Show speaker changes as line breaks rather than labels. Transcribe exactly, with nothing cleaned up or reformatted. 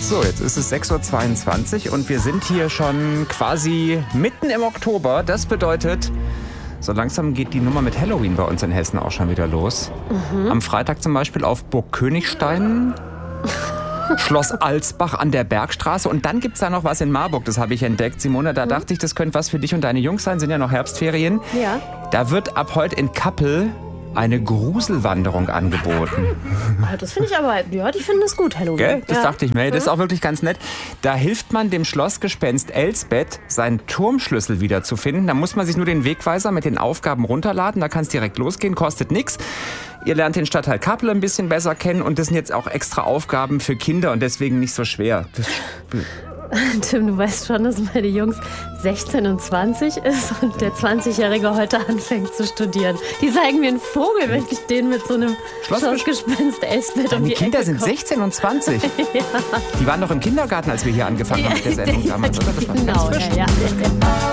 So, jetzt ist es sechs Uhr zweiundzwanzig und wir sind hier schon quasi mitten im Oktober. Das bedeutet, so langsam geht die Nummer mit Halloween bei uns in Hessen auch schon wieder los. Mhm. Am Freitag zum Beispiel auf Burg Königstein, Schloss Alsbach an der Bergstraße. Und dann gibt es da noch was in Marburg, das habe ich entdeckt. Simone, da mhm. dachte ich, das könnte was für dich und deine Jungs sein, sind ja noch Herbstferien.
Ja.
Da wird ab heute in Kappel eine Gruselwanderung angeboten.
Das finde ich aber, ja, ich finde das gut, Halloween.
Gell? Das
ja.
dachte ich mir, das ist auch wirklich ganz nett. Da hilft man dem Schlossgespenst Elsbeth, seinen Turmschlüssel wiederzufinden. Da muss man sich nur den Wegweiser mit den Aufgaben runterladen, da kann es direkt losgehen, kostet nichts. Ihr lernt den Stadtteil Kappel ein bisschen besser kennen und das sind jetzt auch extra Aufgaben für Kinder und deswegen nicht so schwer. Das
Tim, du weißt schon, dass meine Jungs sechzehn und zwanzig ist und der zwanzigjährige heute anfängt zu studieren. Die zeigen mir einen Vogel, wenn ich den mit so einem Schlossgespenst Elsbeth um die Ecke
Kinder sind
komme.
sechzehn und zwanzig.
Ja.
Die waren doch im Kindergarten, als wir hier angefangen haben mit der Sendung damals, oder? Das war
Genau,
ganz frisch.
ja, ja.